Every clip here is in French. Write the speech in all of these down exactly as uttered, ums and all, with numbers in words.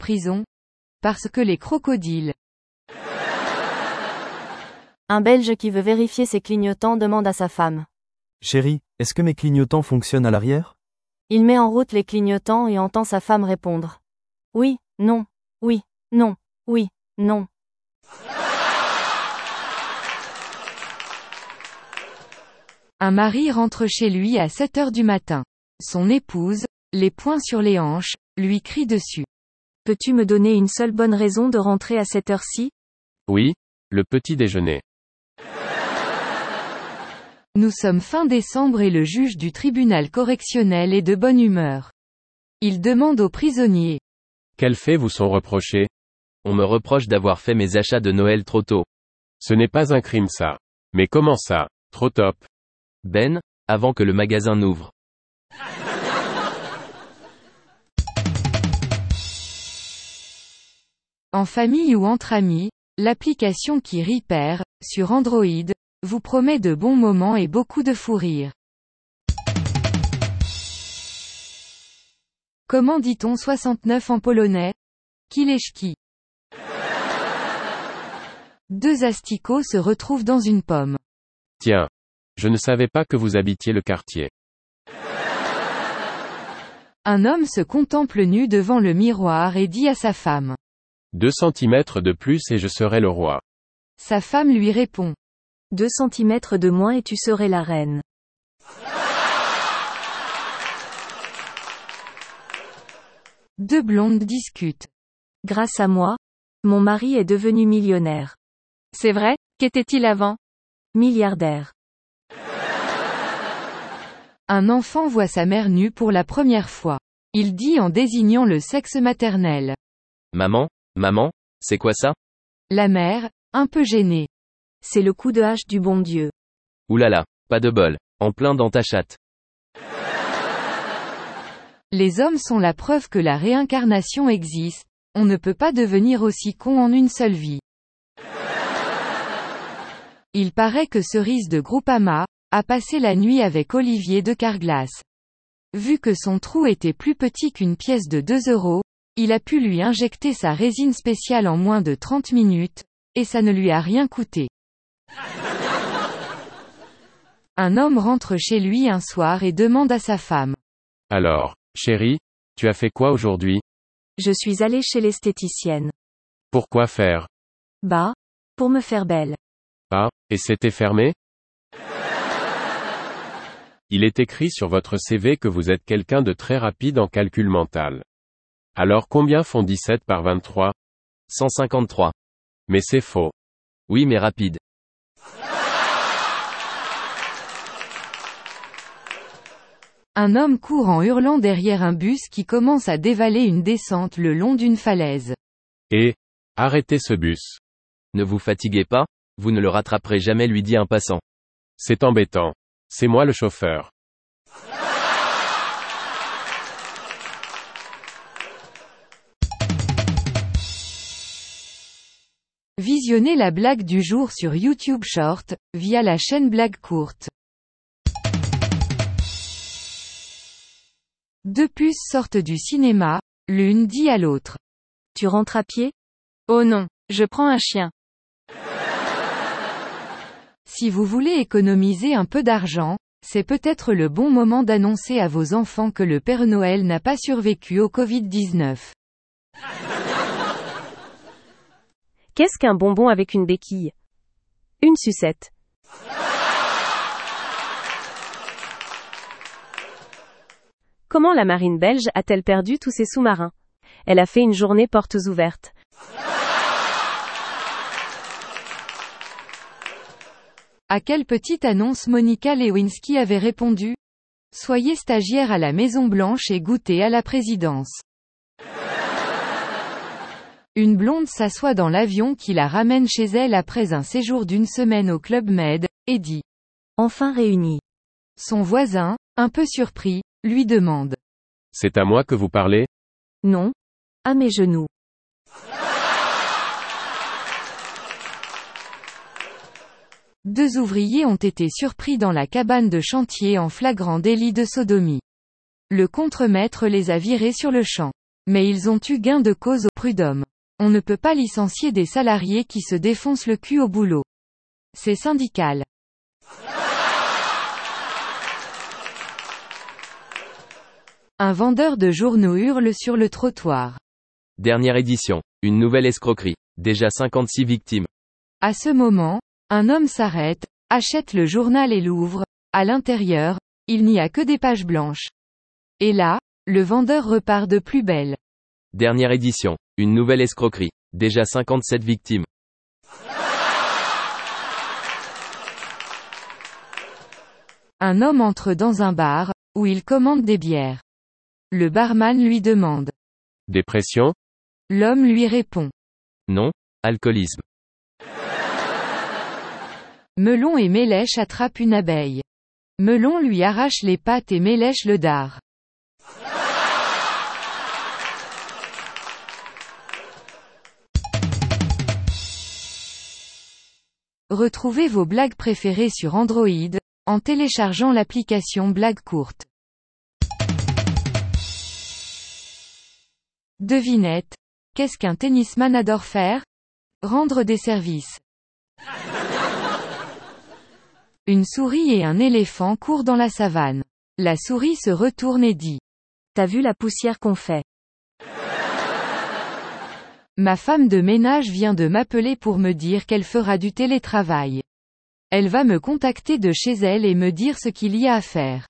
prison? Parce que les crocodiles. Un Belge qui veut vérifier ses clignotants demande à sa femme. Chérie, est-ce que mes clignotants fonctionnent à l'arrière? Il met en route les clignotants et entend sa femme répondre. Oui, non, oui, non, oui, non. Un mari rentre chez lui à sept heures du matin. Son épouse, les poings sur les hanches, lui crie dessus. Peux-tu me donner une seule bonne raison de rentrer à cette heure-ci? Oui, le petit déjeuner. Nous sommes fin décembre et le juge du tribunal correctionnel est de bonne humeur. Il demande aux prisonniers. Quels faits vous sont reprochés? On me reproche d'avoir fait mes achats de Noël trop tôt. Ce n'est pas un crime ça. Mais comment ça, trop top? Ben, avant que le magasin n'ouvre. En famille ou entre amis, l'application qui Repair, sur Android, vous promet de bons moments et beaucoup de fou rire. Comment dit-on soixante-neuf en polonais? Kileszki. Deux asticots se retrouvent dans une pomme. Tiens. Je ne savais pas que vous habitiez le quartier. Un homme se contemple nu devant le miroir et dit à sa femme. Deux centimètres de plus et je serai le roi. Sa femme lui répond. Deux centimètres de moins et tu serais la reine. Deux blondes discutent. Grâce à moi, mon mari est devenu millionnaire. C'est vrai, qu'était-il avant? Milliardaire. Un enfant voit sa mère nue pour la première fois. Il dit en désignant le sexe maternel. Maman, maman, c'est quoi ça? La mère, un peu gênée. C'est le coup de hache du bon Dieu. Oulala, pas de bol, en plein dans ta chatte. Les hommes sont la preuve que la réincarnation existe, on ne peut pas devenir aussi con en une seule vie. Il paraît que Cerise de Groupama a passé la nuit avec Olivier de Carglass. Vu que son trou était plus petit qu'une pièce de deux euros, il a pu lui injecter sa résine spéciale en moins de trente minutes, et ça ne lui a rien coûté. Un homme rentre chez lui un soir et demande à sa femme. Alors, chérie, tu as fait quoi aujourd'hui? Je suis allée chez l'esthéticienne. Pourquoi faire? Bah, pour me faire belle. Ah, et c'était fermé? Il est écrit sur votre C V que vous êtes quelqu'un de très rapide en calcul mental. Alors combien font dix-sept par vingt-trois? cent cinquante-trois. Mais c'est faux. Oui mais rapide. Un homme court en hurlant derrière un bus qui commence à dévaler une descente le long d'une falaise. Et, arrêtez ce bus. Ne vous fatiguez pas, vous ne le rattraperez jamais, lui dit un passant. C'est embêtant. C'est moi le chauffeur. Visionnez la blague du jour sur YouTube Short, via la chaîne Blague Courte. Deux puces sortent du cinéma, l'une dit à l'autre. Tu rentres à pied? Oh non, je prends un chien. Si vous voulez économiser un peu d'argent, c'est peut-être le bon moment d'annoncer à vos enfants que le Père Noël n'a pas survécu au covid dix-neuf. Qu'est-ce qu'un bonbon avec une béquille? Une sucette. Comment la marine belge a-t-elle perdu tous ses sous-marins? Elle a fait une journée portes ouvertes. À quelle petite annonce Monica Lewinsky avait répondu? Soyez stagiaire à la Maison Blanche et goûtez à la présidence. Une blonde s'assoit dans l'avion qui la ramène chez elle après un séjour d'une semaine au Club Med, et dit. Enfin réunis. Son voisin, un peu surpris, lui demande. C'est à moi que vous parlez? Non. À mes genoux. Deux ouvriers ont été surpris dans la cabane de chantier en flagrant délit de sodomie. Le contremaître les a virés sur le champ. Mais ils ont eu gain de cause au prud'homme. On ne peut pas licencier des salariés qui se défoncent le cul au boulot. C'est syndical. Un vendeur de journaux hurle sur le trottoir. Dernière édition. Une nouvelle escroquerie. Déjà cinquante-six victimes. À ce moment, un homme s'arrête, achète le journal et l'ouvre. À l'intérieur, il n'y a que des pages blanches. Et là, le vendeur repart de plus belle. Dernière édition. Une nouvelle escroquerie. Déjà cinquante-sept victimes. Un homme entre dans un bar, où il commande des bières. Le barman lui demande. Dépression? L'homme lui répond. Non. Alcoolisme. Melon et Mélèche attrapent une abeille. Melon lui arrache les pattes et Mélèche le dard. Retrouvez vos blagues préférées sur Android, en téléchargeant l'application Blagues courtes. Devinette. Qu'est-ce qu'un tennisman adore faire? Rendre des services. Une souris et un éléphant courent dans la savane. La souris se retourne et dit. T'as vu la poussière qu'on fait? Ma femme de ménage vient de m'appeler pour me dire qu'elle fera du télétravail. Elle va me contacter de chez elle et me dire ce qu'il y a à faire.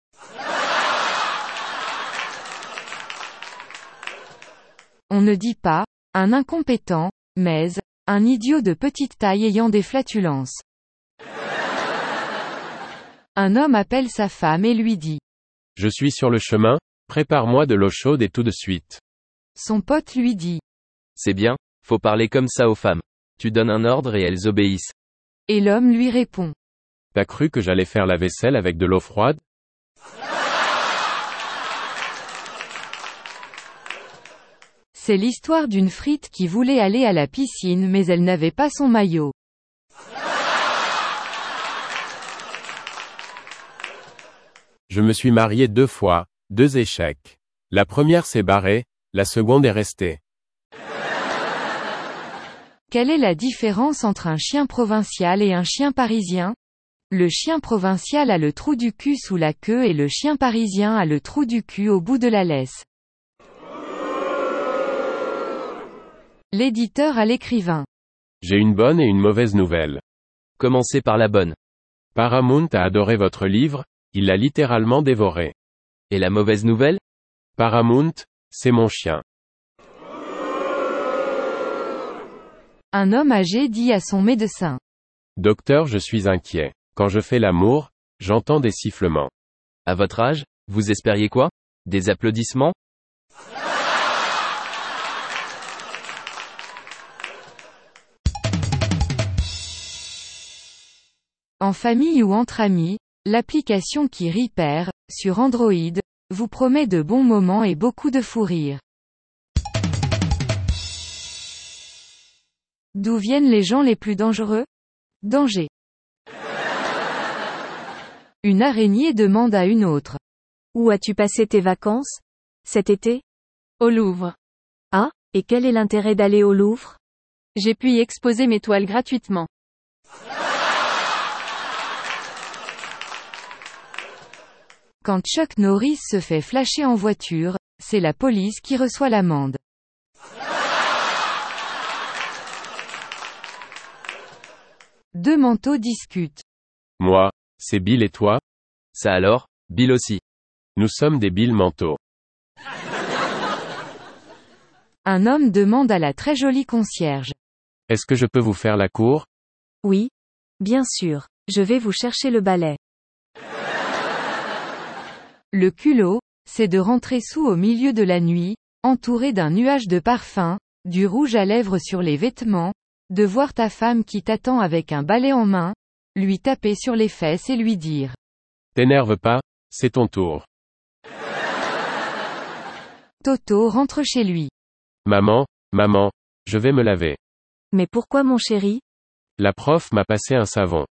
On ne dit pas, un incompétent, mais, un idiot de petite taille ayant des flatulences. Un homme appelle sa femme et lui dit. Je suis sur le chemin, prépare-moi de l'eau chaude et tout de suite. Son pote lui dit. C'est bien, faut parler comme ça aux femmes. Tu donnes un ordre et elles obéissent. Et l'homme lui répond. T'as cru que j'allais faire la vaisselle avec de l'eau froide? C'est l'histoire d'une frite qui voulait aller à la piscine mais elle n'avait pas son maillot. Je me suis marié deux fois, deux échecs. La première s'est barrée, la seconde est restée. Quelle est la différence entre un chien provincial et un chien parisien? Le chien provincial a le trou du cul sous la queue et le chien parisien a le trou du cul au bout de la laisse. L'éditeur à l'écrivain. J'ai une bonne et une mauvaise nouvelle. Commencez par la bonne. Paramount a adoré votre livre, il l'a littéralement dévoré. Et la mauvaise nouvelle? Paramount, c'est mon chien. Un homme âgé dit à son médecin. Docteur, je suis inquiet. Quand je fais l'amour, j'entends des sifflements. À votre âge, vous espériez quoi? Des applaudissements? En famille ou entre amis, l'application qui Repair, sur Android, vous promet de bons moments et beaucoup de fou rire. D'où viennent les gens les plus dangereux? Danger. Une araignée demande à une autre. Où as-tu passé tes vacances? Cet été? Au Louvre. Ah, et quel est l'intérêt d'aller au Louvre? J'ai pu y exposer mes toiles gratuitement. Quand Chuck Norris se fait flasher en voiture, c'est la police qui reçoit l'amende. Deux manteaux discutent. Moi, c'est Bill et toi? Ça alors, Bill aussi. Nous sommes des Bill manteaux. Un homme demande à la très jolie concierge. Est-ce que je peux vous faire la cour? Oui. Bien sûr. Je vais vous chercher le balai. Le culot, c'est de rentrer sous au milieu de la nuit, entouré d'un nuage de parfum, du rouge à lèvres sur les vêtements, de voir ta femme qui t'attend avec un balai en main, lui taper sur les fesses et lui dire. T'énerve pas, c'est ton tour. Toto rentre chez lui. Maman, maman, je vais me laver. Mais pourquoi mon chéri? La prof m'a passé un savon.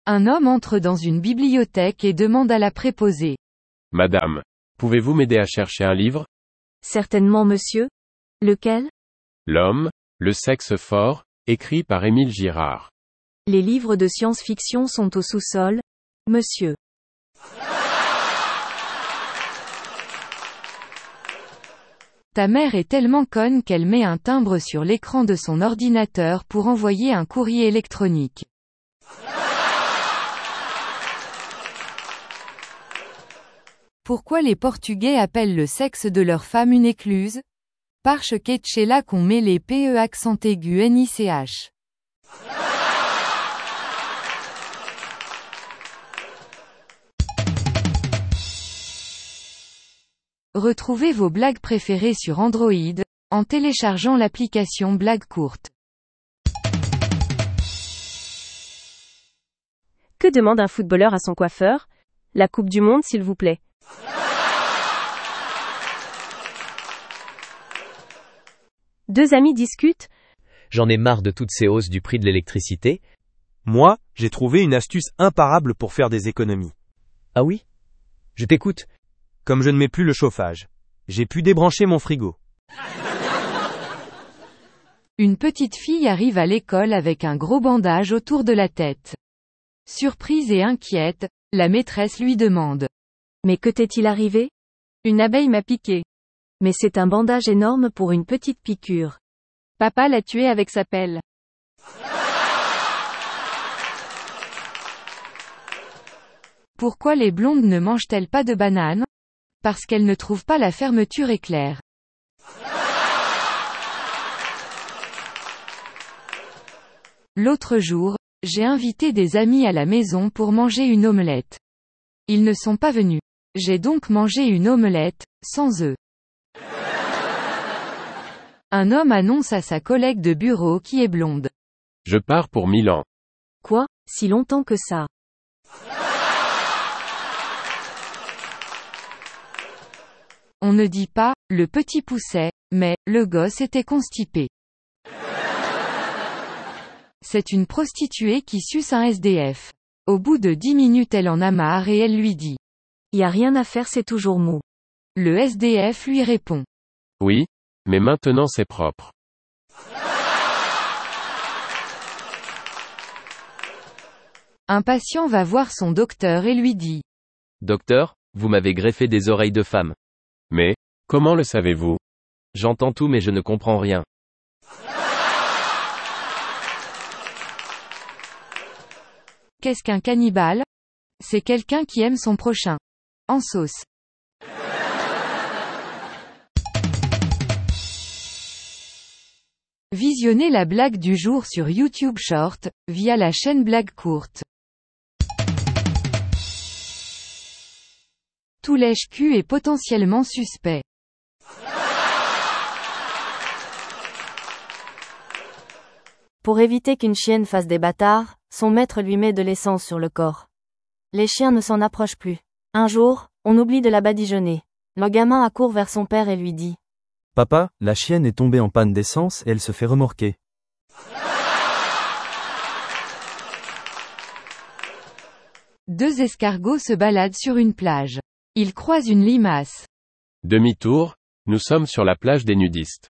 Un homme entre dans une bibliothèque et demande à la préposée. Madame, pouvez-vous m'aider à chercher un livre? Certainement, monsieur. Lequel? L'homme, le sexe fort, écrit par Émile Girard. Les livres de science-fiction sont au sous-sol, monsieur. Ta mère est tellement conne qu'elle met un timbre sur l'écran de son ordinateur pour envoyer un courrier électronique. Pourquoi les Portugais appellent le sexe de leur femme une écluse? Parce que c'est là qu'on met les P E accent aigu N I C H. Retrouvez vos blagues préférées sur Android, en téléchargeant l'application Blagues courtes. Que demande un footballeur à son coiffeur? La Coupe du Monde, s'il vous plaît. Deux amis discutent. J'en ai marre de toutes ces hausses du prix de l'électricité. Moi, j'ai trouvé une astuce imparable pour faire des économies. Ah oui? Je t'écoute. Comme je ne mets plus le chauffage, j'ai pu débrancher mon frigo. Une petite fille arrive à l'école avec un gros bandage autour de la tête. Surprise et inquiète, la maîtresse lui demande. Mais que t'est-il arrivé? Une abeille m'a piqué. Mais c'est un bandage énorme pour une petite piqûre. Papa l'a tué avec sa pelle. Pourquoi les blondes ne mangent-elles pas de bananes? Parce qu'elles ne trouvent pas la fermeture éclair. L'autre jour, j'ai invité des amis à la maison pour manger une omelette. Ils ne sont pas venus. J'ai donc mangé une omelette, sans œufs. Un homme annonce à sa collègue de bureau qui est blonde. Je pars pour Milan. Quoi, si longtemps que ça? On ne dit pas, le petit poussait, mais, le gosse était constipé. C'est une prostituée qui suce un S D F. Au bout de dix minutes elle en a marre et elle lui dit. Y a rien à faire, c'est toujours mou. Le S D F lui répond. Oui, mais maintenant c'est propre. Un patient va voir son docteur et lui dit. Docteur, vous m'avez greffé des oreilles de femme. Mais, comment le savez-vous? J'entends tout mais je ne comprends rien. Qu'est-ce qu'un cannibale? C'est quelqu'un qui aime son prochain. En sauce. Visionnez la blague du jour sur YouTube Short, via la chaîne Blagues courtes. Tout lèche-cul est potentiellement suspect. Pour éviter qu'une chienne fasse des bâtards, son maître lui met de l'essence sur le corps. Les chiens ne s'en approchent plus. Un jour, on oublie de la badigeonner. Le gamin accourt vers son père et lui dit. Papa, la chienne est tombée en panne d'essence et elle se fait remorquer. Deux escargots se baladent sur une plage. Ils croisent une limace. Demi-tour, nous sommes sur la plage des nudistes.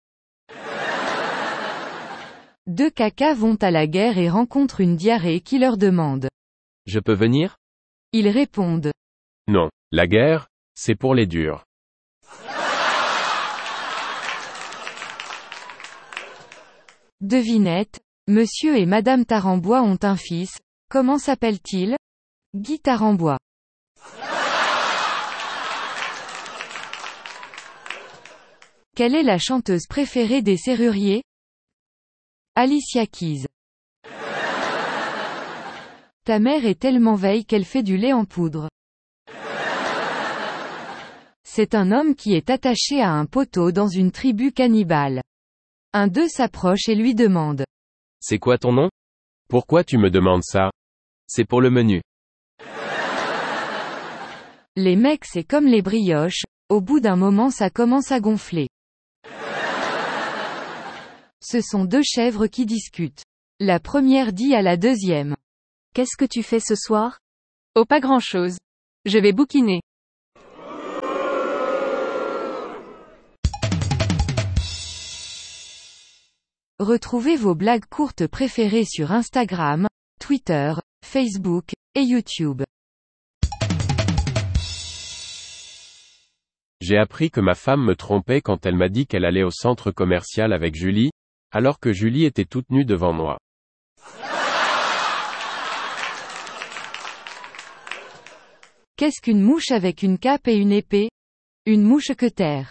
Deux cacas vont à la guerre et rencontrent une diarrhée qui leur demande. Je peux venir? Ils répondent. Non, la guerre, c'est pour les durs. Devinette, Monsieur et Madame Tarambois ont un fils, comment s'appelle-t-il? Guy Tarambois. Quelle est la chanteuse préférée des serruriers? Alicia Keys. Ta mère est tellement veille qu'elle fait du lait en poudre. C'est un homme qui est attaché à un poteau dans une tribu cannibale. Un d'eux s'approche et lui demande. C'est quoi ton nom? Pourquoi tu me demandes ça? C'est pour le menu. Les mecs c'est comme les brioches, au bout d'un moment ça commence à gonfler. Ce sont deux chèvres qui discutent. La première dit à la deuxième. Qu'est-ce que tu fais ce soir? Oh, pas grand-chose. Je vais bouquiner. Retrouvez vos blagues courtes préférées sur Instagram, Twitter, Facebook, et YouTube. J'ai appris que ma femme me trompait quand elle m'a dit qu'elle allait au centre commercial avec Julie, alors que Julie était toute nue devant moi. Qu'est-ce qu'une mouche avec une cape et une épée? Une mouche-queue-terre.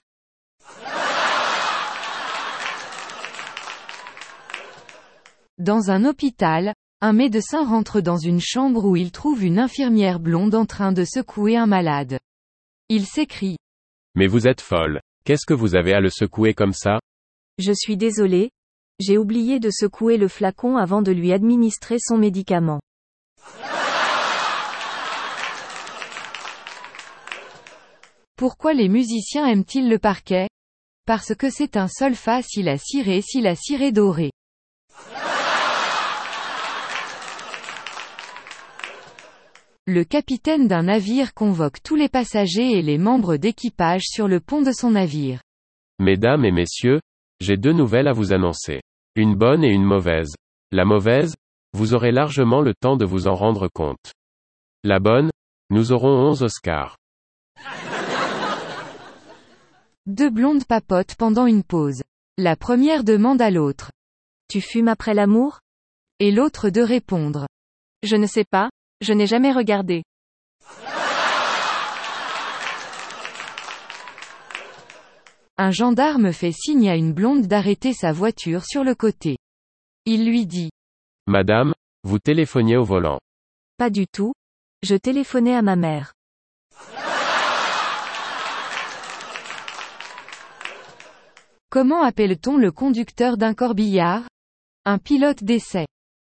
Dans un hôpital, un médecin rentre dans une chambre où il trouve une infirmière blonde en train de secouer un malade. Il s'écrie. Mais vous êtes folle. Qu'est-ce que vous avez à le secouer comme ça? Je suis désolé. J'ai oublié de secouer le flacon avant de lui administrer son médicament. Pourquoi les musiciens aiment-ils le parquet? Parce que c'est un sol facile à cirer si la cire est dorée. Le capitaine d'un navire convoque tous les passagers et les membres d'équipage sur le pont de son navire. Mesdames et messieurs, j'ai deux nouvelles à vous annoncer. Une bonne et une mauvaise. La mauvaise, vous aurez largement le temps de vous en rendre compte. La bonne, nous aurons onze Oscars. Deux blondes papotent pendant une pause. La première demande à l'autre. Tu fumes après l'amour? Et l'autre de répondre. Je ne sais pas, je n'ai jamais regardé. Un gendarme fait signe à une blonde d'arrêter sa voiture sur le côté. Il lui dit. Madame, vous téléphoniez au volant. Pas du tout. Je téléphonais à ma mère. Comment appelle-t-on le conducteur d'un corbillard? Un pilote d'essai.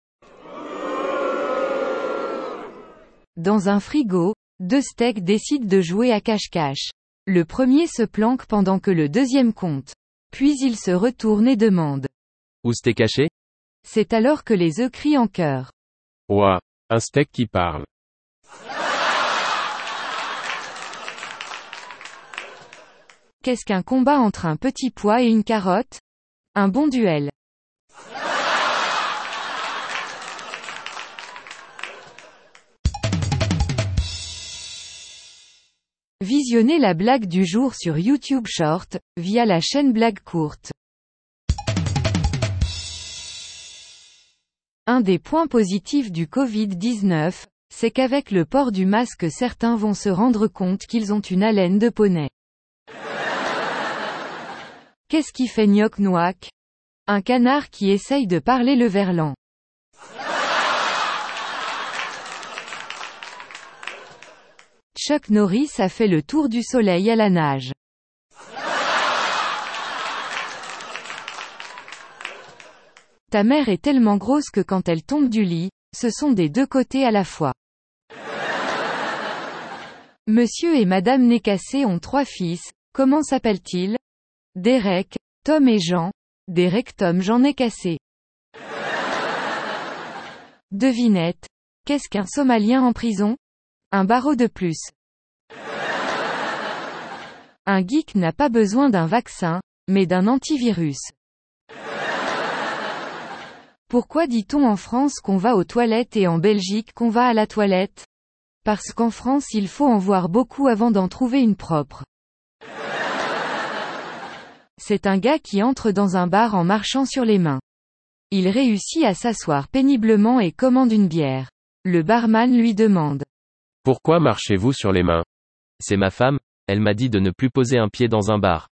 Dans un frigo, deux steaks décident de jouer à cache-cache. Le premier se planque pendant que le deuxième compte. Puis il se retourne et demande. Où c'était caché? C'est alors que les œufs crient en chœur. Ouah, un steak qui parle. Qu'est-ce qu'un combat entre un petit pois et une carotte? Un bon duel. Visionnez la blague du jour sur YouTube Short, via la chaîne Blague Courte. Un des points positifs du covid dix-neuf, c'est qu'avec le port du masque certains vont se rendre compte qu'ils ont une haleine de poney. Qu'est-ce qui fait gnoc-noac? Un canard qui essaye de parler le verlan. Chuck Norris a fait le tour du soleil à la nage. Ta mère est tellement grosse que quand elle tombe du lit, ce sont des deux côtés à la fois. Monsieur et Madame Nécassé ont trois fils, comment s'appellent-ils? Derek, Tom et Jean. Derek Tom Jean Nécassé. Devinette. Qu'est-ce qu'un Somalien en prison? Un barreau de plus. Un geek n'a pas besoin d'un vaccin, mais d'un antivirus. Pourquoi dit-on en France qu'on va aux toilettes et en Belgique qu'on va à la toilette? Parce qu'en France il faut en voir beaucoup avant d'en trouver une propre. C'est un gars qui entre dans un bar en marchant sur les mains. Il réussit à s'asseoir péniblement et commande une bière. Le barman lui demande. Pourquoi marchez-vous sur les mains? C'est ma femme, elle m'a dit de ne plus poser un pied dans un bar.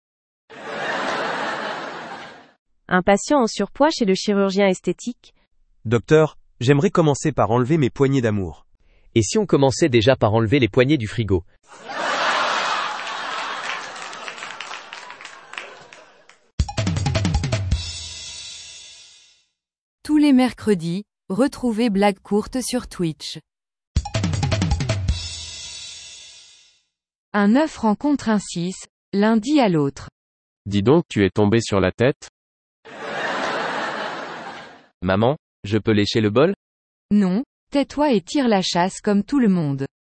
Un patient en surpoids chez le chirurgien esthétique. Docteur, j'aimerais commencer par enlever mes poignées d'amour. Et si on commençait déjà par enlever les poignées du frigo? Tous les mercredis, retrouvez Blague Courte sur Twitch. Un œuf rencontre un six, l'un dit à l'autre. Dis donc, tu es tombé sur la tête? Maman, je peux lécher le bol? Non, Tais-toi et tire la chasse comme tout le monde.